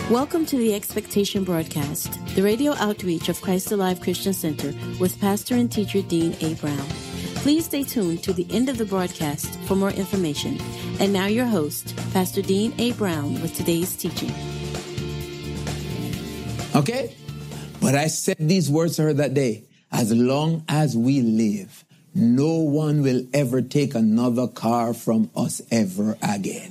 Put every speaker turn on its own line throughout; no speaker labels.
Welcome to the Expectation Broadcast, the radio outreach of Christ Alive Christian Center with pastor and teacher Dean A. Brown. Please stay tuned to the end of the broadcast for more information. And now your host, Pastor Dean A. Brown, with today's teaching.
Okay? But I said these words to her that day. As long as we live, no one will ever take another car from us ever again.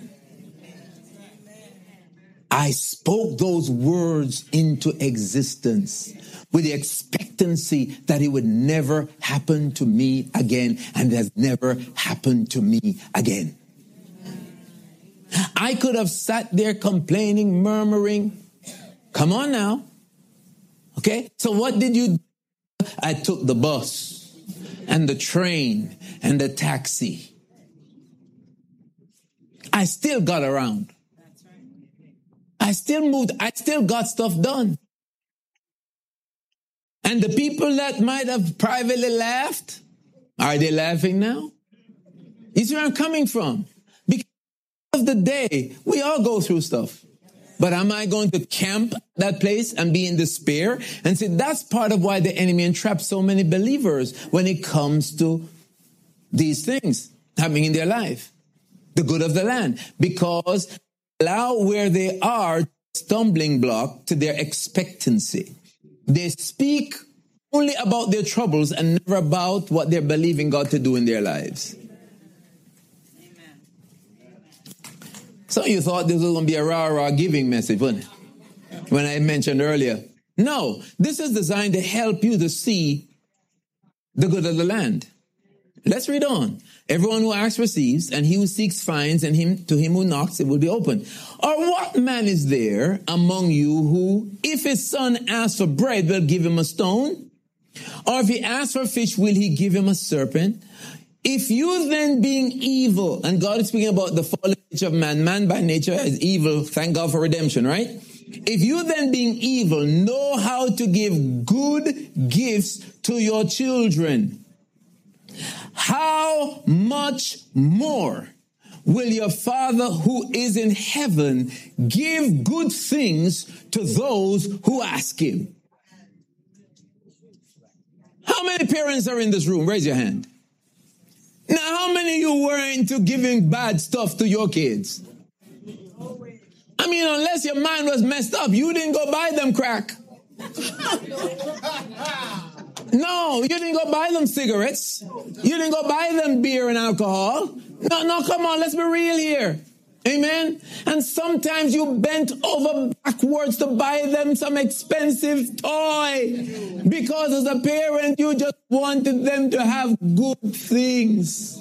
I spoke those words into existence with the expectancy that it would never happen to me again, and it has never happened to me again. I could have sat there complaining, murmuring. Come on now. Okay? So what did you do? I took the bus and the train and the taxi. I still got around. I still moved. I still got stuff done. And the people that might have privately laughed, are they laughing now? You see where I'm coming from? Because of the day, we all go through stuff. But am I going to camp that place and be in despair? And see, that's part of why the enemy entraps so many believers when it comes to these things happening in their life. The good of the land. Because allow where they are stumbling block to their expectancy. They speak only about their troubles and never about what they're believing God to do in their lives. Amen. Some of you thought this was going to be a rah-rah giving message, wasn't it? When I mentioned earlier. No, this is designed to help you to see the good of the land. Let's read on. Everyone who asks receives, and he who seeks finds, and to him who knocks it will be opened. Or what man is there among you who, if his son asks for bread, will give him a stone? Or if he asks for fish, will he give him a serpent? If you then being evil, and God is speaking about the fallen nature of man, man by nature is evil, thank God for redemption, right? If you then being evil know how to give good gifts to your children, how much more will your Father who is in heaven give good things to those who ask him? How many parents are in this room? Raise your hand. Now, how many of you were into giving bad stuff to your kids? I mean, unless your mind was messed up, you didn't go buy them crack. No, you didn't go buy them cigarettes. You didn't go buy them beer and alcohol. No, come on, let's be real here. Amen? And sometimes you bent over backwards to buy them some expensive toy because as a parent, you just wanted them to have good things.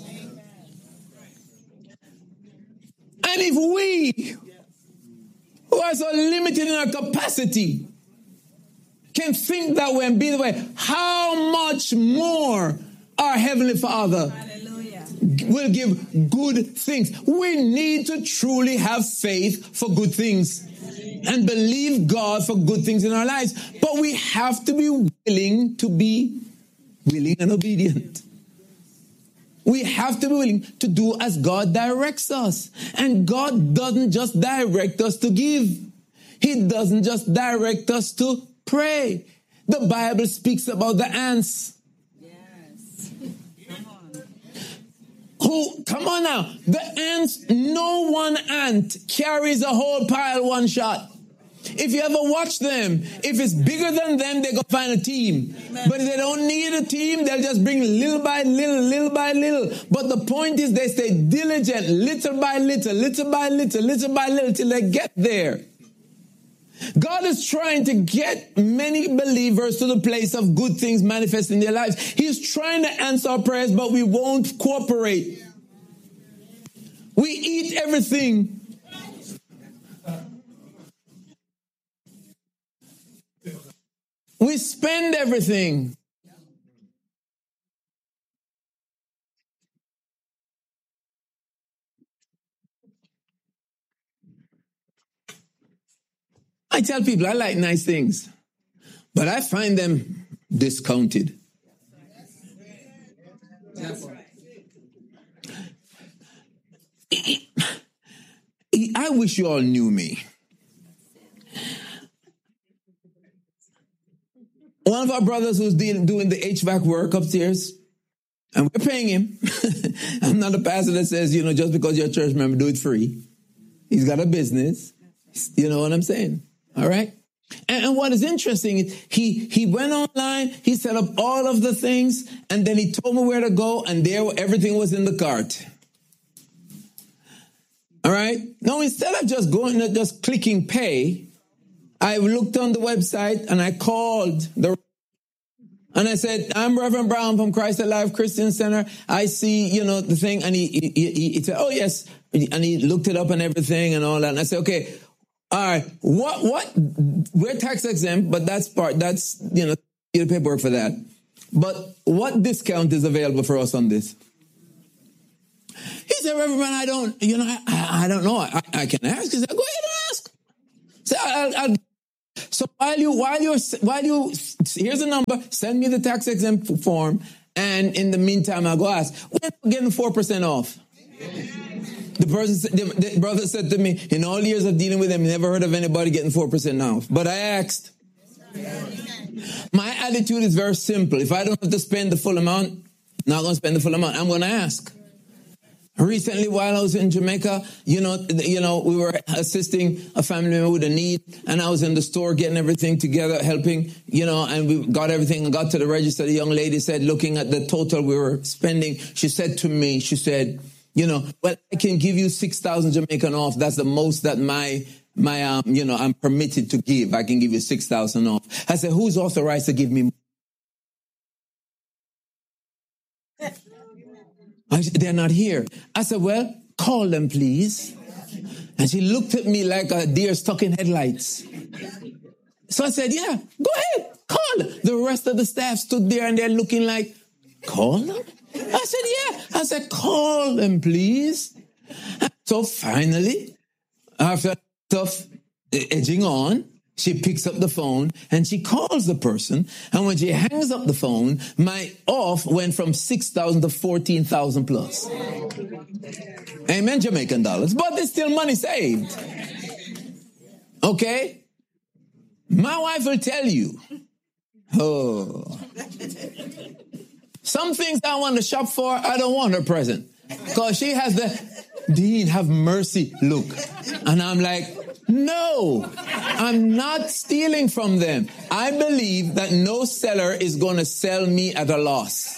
And if we, who are so limited in our capacity, can think that way and be the way, how much more our Heavenly Father will give good things. We need to truly have faith for good things and believe God for good things in our lives. But we have to be willing and obedient. We have to be willing to do as God directs us. And God doesn't just direct us to give. He doesn't just direct us to pray. The Bible speaks about the ants. Yes. Come on now. The ants, no one ant carries a whole pile one shot. If you ever watch them, if it's bigger than them, they go find a team. Amen. But if they don't need a team, they'll just bring little by little, little by little. But the point is they stay diligent, little by little, little by little, little by little, till they get there. God is trying to get many believers to the place of good things manifest in their lives. He's trying to answer our prayers, but we won't cooperate. We eat everything. We spend everything. I tell people I like nice things, but I find them discounted. I wish you all knew me. one of our brothers who's doing the HVAC work upstairs, and we're paying him. I'm not a pastor that says, just because you're a church member, do it free. He's got a business. You know what I'm saying? All right? And what is interesting is he went online, he set up all of the things, and then he told me where to go, and everything was in the cart. All right? Now, instead of just going and just clicking pay, I looked on the website and I called and I said, I'm Reverend Brown from Christ Alive Christian Center. I see, the thing. And he said, oh, yes. And he looked it up and everything and all that. And I said, okay, all right, we're tax exempt, but that's the paperwork for that. But what discount is available for us on this? He said, Reverend Brown, I don't know. I can ask. He said, go ahead and ask. So while you, here's the number, send me the tax exempt form, and in the meantime, I'll go ask, when are we getting 4% off? The brother said to me, in all years of dealing with him, never heard of anybody getting 4% off. But I asked. My attitude is very simple. If I don't have to spend the full amount, I'm not going to spend the full amount. I'm going to ask. Recently, while I was in Jamaica, we were assisting a family member with a need, and I was in the store getting everything together, helping, and we got everything and got to the register. The young lady said, looking at the total we were spending, she said to me, well, I can give you 6,000 Jamaican off. That's the most that I'm permitted to give. I can give you 6,000 off. I said, who's authorized to give me more? They're not here. I said, well, call them, please. And she looked at me like a deer stuck in headlights. So I said, yeah, go ahead, call them. The rest of the staff stood there and they're looking like, call them? I said, yeah. I said, call them, please. So finally, after tough edging on, she picks up the phone and she calls the person. And when she hangs up the phone, my off went from 6,000 to 14,000 plus. Amen, Jamaican dollars. But there's still money saved. Okay? My wife will tell you, some things I want to shop for, I don't want her present. Because she has the, Dean, have mercy look. And I'm like, no, I'm not stealing from them. I believe that no seller is going to sell me at a loss.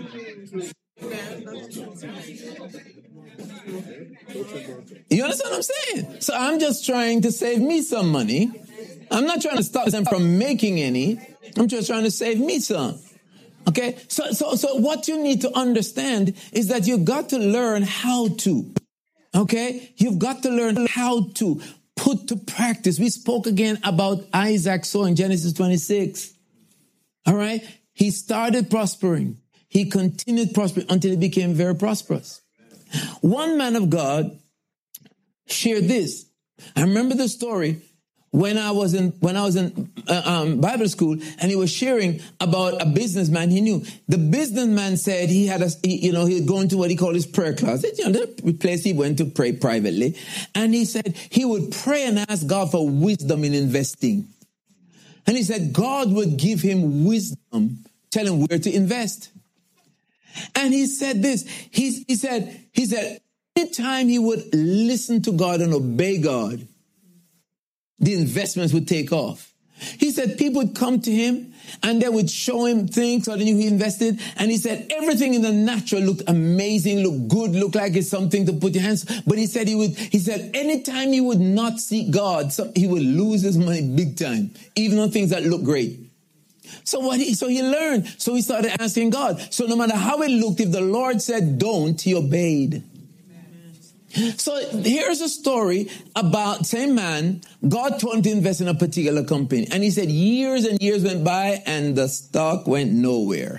You understand what I'm saying? So I'm just trying to save me some money. I'm not trying to stop them from making any. I'm just trying to save me some. Okay? So what you need to understand is that you've got to learn how to. Okay? You've got to learn how to put to practice. We spoke again about Isaac sow in Genesis 26. All right? He started prospering. He continued prospering until he became very prosperous. One man of God shared this. I remember the story when I was in Bible school, and he was sharing about a businessman he knew. The businessman said he had he would go into what he called his prayer closet, the place he went to pray privately. And he said he would pray and ask God for wisdom in investing. And he said God would give him wisdom, tell him where to invest. And he said this, he said, anytime he would listen to God and obey God, the investments would take off. He said people would come to him and they would show him things so they knew he invested. And he said everything in the natural looked amazing, looked good, looked like it's something to put your hands. But he said anytime he would not seek God, he would lose his money big time, even on things that look great. So he learned. So he started asking God. So no matter how it looked, if the Lord said don't, he obeyed. So here's a story about same man. God told him to invest in a particular company. And he said years and years went by and the stock went nowhere.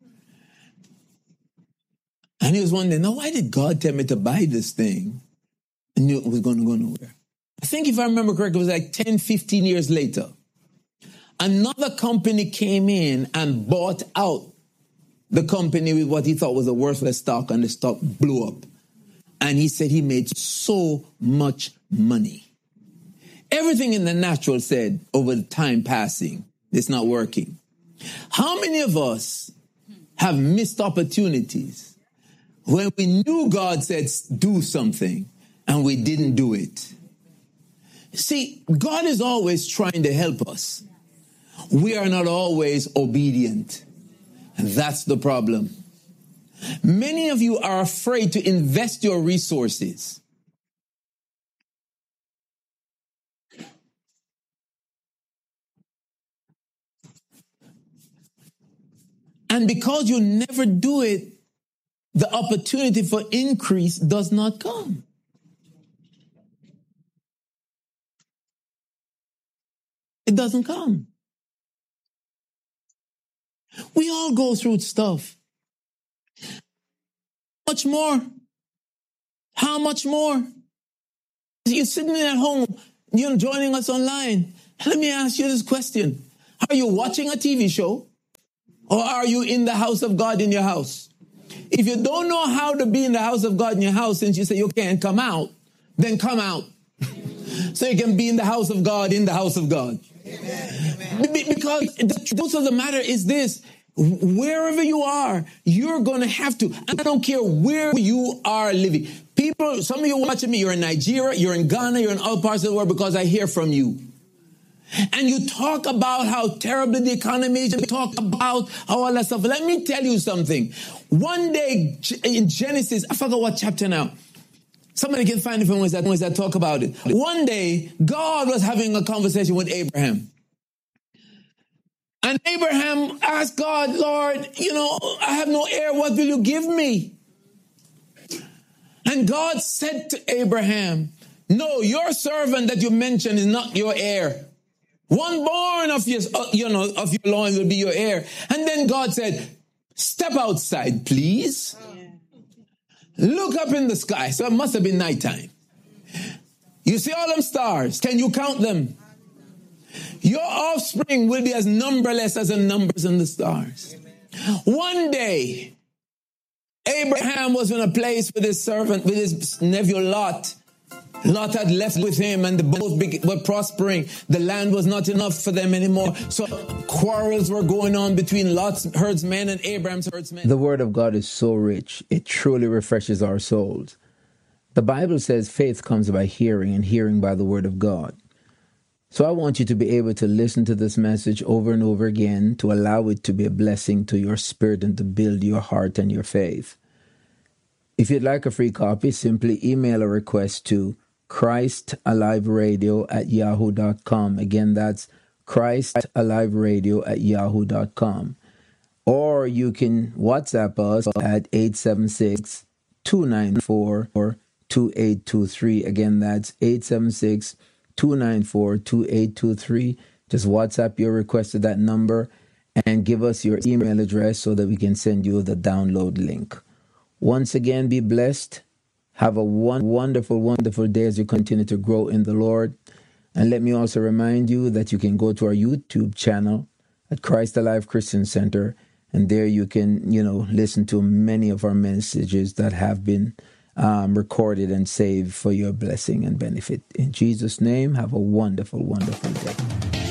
And he was wondering, now why did God tell me to buy this thing? I knew it was going to go nowhere. I think if I remember correctly, it was like 10, 15 years later. Another company came in and bought out the company with what he thought was a worthless stock, and the stock blew up. And he said he made so much money. Everything in the natural said over the time passing, it's not working. How many of us have missed opportunities when we knew God said do something and we didn't do it? See, God is always trying to help us. We are not always obedient. And that's the problem. Many of you are afraid to invest your resources. And because you never do it, the opportunity for increase does not come. It doesn't come. We all go through stuff. Much more? How much more? You're sitting at home, you're joining us online. Let me ask you this question. Are you watching a TV show? Or are you in the house of God in your house? If you don't know how to be in the house of God in your house, since you say you can't come out, then come out. So you can be in the house of God in the house of God. Amen. Because the truth of the matter is this. Wherever you are, you're going to have to. I don't care where you are living. People, some of you watching me, you're in Nigeria, you're in Ghana, you're in all parts of the world because I hear from you. And you talk about how terrible the economy is. You talk about all that stuff. Let me tell you something. One day in Genesis, I forgot what chapter now. Somebody can find it from where that talk about it. One day, God was having a conversation with Abraham. And Abraham asked God, Lord, I have no heir. What will you give me? And God said to Abraham, no, your servant that you mentioned is not your heir. One born of your loin will be your heir. And then God said, step outside, please. Look up in the sky. So it must have been nighttime. You see all them stars. Can you count them? Your offspring will be as numberless as the numbers in the stars. One day, Abraham was in a place with his servant, with his nephew Lot. Lot had left with him and both were prospering. The land was not enough for them anymore. So quarrels were going on between Lot's herdsmen and Abraham's herdsmen. The word of God is so rich. It truly refreshes our souls. The Bible says faith comes by hearing and hearing by the word of God. So I want you to be able to listen to this message over and over again to allow it to be a blessing to your spirit and to build your heart and your faith. If you'd like a free copy, simply email a request to ChristAliveRadio@yahoo.com. Again, that's ChristAliveRadio@yahoo.com. Or you can WhatsApp us at 876-294-2823. Again, that's 876-294-2823. Just WhatsApp your request to that number and give us your email address so that we can send you the download link. Once again, be blessed. Have a wonderful, wonderful day as you continue to grow in the Lord. And let me also remind you that you can go to our YouTube channel at Christ Alive Christian Center. And there you can, listen to many of our messages that have been recorded and saved for your blessing and benefit. In Jesus' name, have a wonderful, wonderful day.